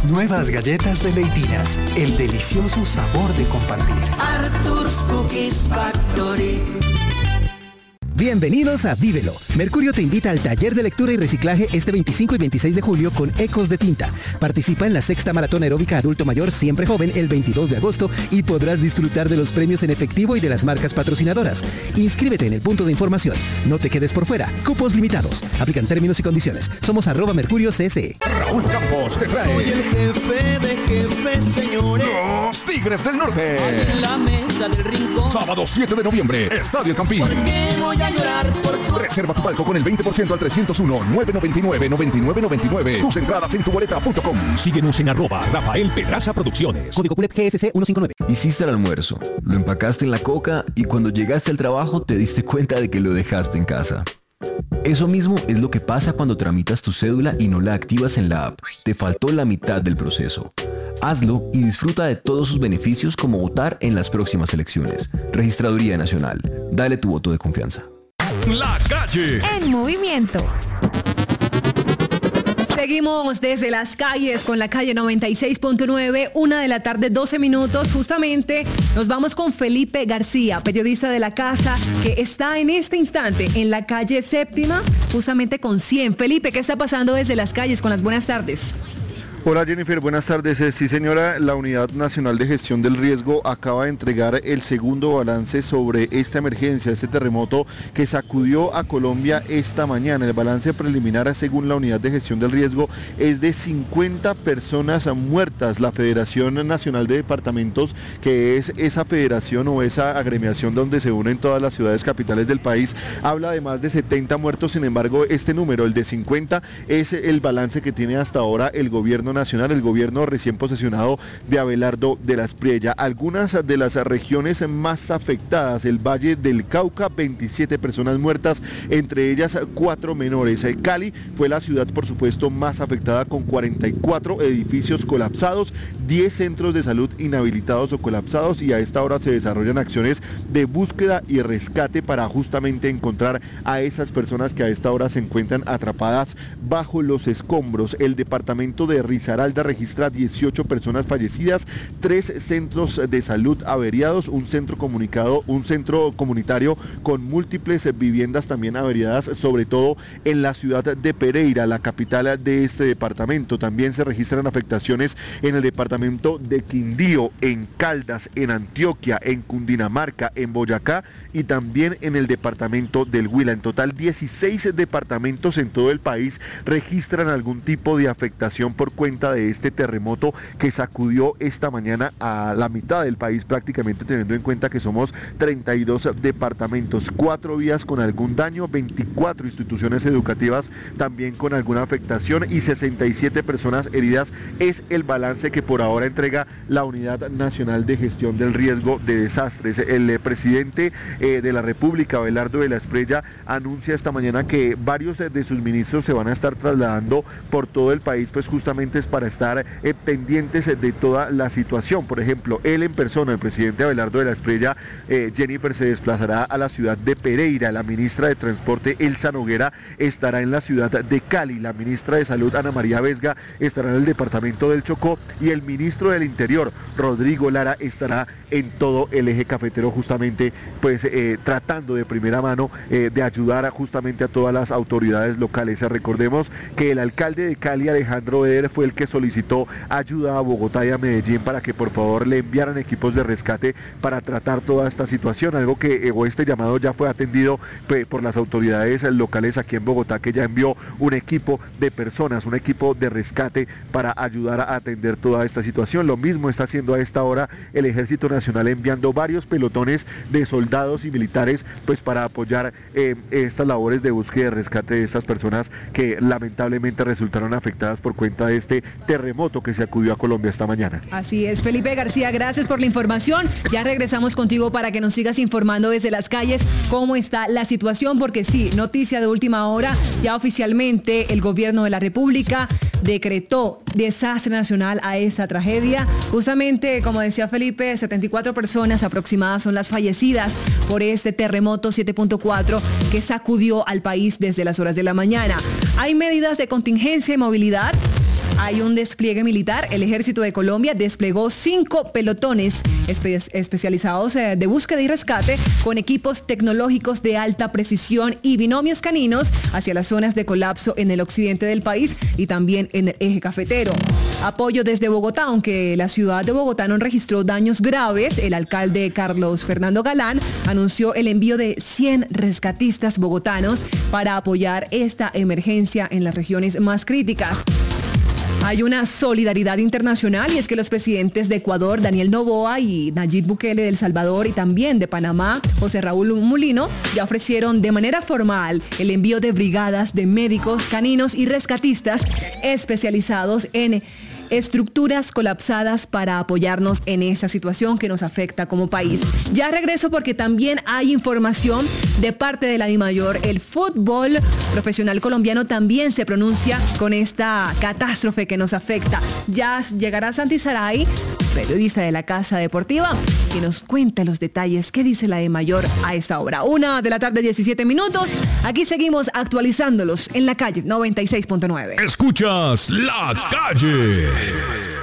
Nuevas galletas de Leitinas, el delicioso sabor de compartir. Arthur's Cookies Factory. Bienvenidos a Vívelo. Mercurio te invita al taller de lectura y reciclaje este 25 y 26 de julio con Ecos de Tinta. Participa en la 6ª Maratón Aeróbica Adulto Mayor Siempre Joven el 22 de agosto y podrás disfrutar de los premios en efectivo y de las marcas patrocinadoras. Inscríbete en el punto de información. No te quedes por fuera. Cupos limitados. Aplican términos y condiciones. Somos @MercurioCSE. Raúl Campos te trae. Soy el jefe de jefes, señores. Los Tigres del Norte. En la mesa del rincón. Sábado 7 de noviembre, Estadio El Campín. ¿Por qué voy a llorar por tu... Reserva tu palco con el 20% al 301-999-9999. Tus entradas en tuboleta.com. Síguenos en @Rafael Pedraza Producciones. Código PULEP GSC 159. Hiciste el almuerzo, lo empacaste en la coca y cuando llegaste al trabajo te diste cuenta de que lo dejaste en casa. Eso mismo es lo que pasa cuando tramitas tu cédula y no la activas en la app. Te faltó la mitad del proceso. Hazlo y disfruta de todos sus beneficios como votar en las próximas elecciones. Registraduría Nacional. Dale tu voto de confianza. La calle. En movimiento. Seguimos desde las calles con la calle 96.9, 1:12 p.m. Justamente nos vamos con Felipe García, periodista de La Casa, que está en este instante en la calle Séptima, justamente con 100. Felipe, ¿qué está pasando desde las calles? Con las buenas tardes. Hola Jennifer, buenas tardes. Sí señora, la Unidad Nacional de Gestión del Riesgo acaba de entregar el segundo balance sobre esta emergencia, este terremoto que sacudió a Colombia esta mañana. El balance preliminar, según la Unidad de Gestión del Riesgo, es de 50 personas muertas. La Federación Nacional de Departamentos, que es esa federación o esa agremiación donde se unen todas las ciudades capitales del país, habla de más de 70 muertos. Sin embargo, este número, el de 50, es el balance que tiene hasta ahora el gobierno nacional, el gobierno recién posesionado de Abelardo de la Espriella. Algunas de las regiones más afectadas: el Valle del Cauca, 27 personas muertas, entre ellas 4 menores. Cali fue la ciudad, por supuesto, más afectada, con 44 edificios colapsados, 10 centros de salud inhabilitados o colapsados, y a esta hora se desarrollan acciones de búsqueda y rescate para justamente encontrar a esas personas que a esta hora se encuentran atrapadas bajo los escombros. El departamento de Risaralda registra 18 personas fallecidas, 3 centros de salud averiados, un centro comunitario con múltiples viviendas también averiadas, sobre todo en la ciudad de Pereira, la capital de este departamento. También se registran afectaciones en el departamento de Quindío, en Caldas, en Antioquia, en Cundinamarca, en Boyacá y también en el departamento del Huila. En total, 16 departamentos en todo el país registran algún tipo de afectación por cuenta de este terremoto que sacudió esta mañana a la mitad del país prácticamente, teniendo en cuenta que somos 32 departamentos, 4 vías con algún daño, 24 instituciones educativas también con alguna afectación y 67 personas heridas. Es el balance que por ahora entrega la Unidad Nacional de Gestión del Riesgo de Desastres. El presidente de la República, Abelardo de la Espriella, anuncia esta mañana que varios de sus ministros se van a estar trasladando por todo el país, pues justamente es para estar pendientes de toda la situación. Por ejemplo, él en persona, el presidente Abelardo de la Espriella, Jennifer, se desplazará a la ciudad de Pereira. La ministra de Transporte, Elsa Noguera, estará en la ciudad de Cali. La ministra de Salud, Ana María Vesga, estará en el departamento del Chocó, y el ministro del Interior, Rodrigo Lara, estará en todo el eje cafetero, justamente pues tratando de primera mano de ayudar justamente a todas las autoridades locales. Recordemos que el alcalde de Cali, Alejandro Eder, fue el que solicitó ayuda a Bogotá y a Medellín para que por favor le enviaran equipos de rescate para tratar toda esta situación, algo que este llamado ya fue atendido por las autoridades locales aquí en Bogotá, que ya envió un equipo de personas, un equipo de rescate para ayudar a atender toda esta situación. Lo mismo está haciendo a esta hora el Ejército Nacional, enviando varios pelotones de soldados y militares pues para apoyar estas labores de búsqueda y rescate de estas personas que lamentablemente resultaron afectadas por cuenta de este terremoto que se acudió a Colombia esta mañana. Así es, Felipe García, gracias por la información. Ya regresamos contigo para que nos sigas informando desde las calles cómo está la situación, porque sí, noticia de última hora, ya oficialmente el gobierno de la República decretó desastre nacional a esta tragedia. Justamente, como decía Felipe, 74 personas aproximadas son las fallecidas por este terremoto 7.4 que sacudió al país desde las horas de la mañana. Hay medidas de contingencia y movilidad. hay un despliegue militar. El Ejército de Colombia desplegó 5 pelotones especializados de búsqueda y rescate con equipos tecnológicos de alta precisión y binomios caninos hacia las zonas de colapso en el occidente del país y también en el eje cafetero. Apoyo desde Bogotá, aunque la ciudad de Bogotá no registró daños graves, el alcalde Carlos Fernando Galán anunció el envío de 100 rescatistas bogotanos para apoyar esta emergencia en las regiones más críticas. Hay una solidaridad internacional y es que los presidentes de Ecuador, Daniel Noboa y Nayib Bukele de El Salvador y también de Panamá, José Raúl Mulino, ya ofrecieron de manera formal el envío de brigadas de médicos, caninos y rescatistas especializados en estructuras colapsadas para apoyarnos en esta situación que nos afecta como país. Ya regreso porque también hay información de parte de la DIMAYOR. El fútbol profesional colombiano también se pronuncia con esta catástrofe que nos afecta. Ya llegará Santi Saray, periodista de la Casa Deportiva, que nos cuenta los detalles. ¿Qué dice la DIMAYOR a esta hora? 1:17 p.m. Aquí seguimos actualizándolos en La Calle 96.9. Escuchas La Calle.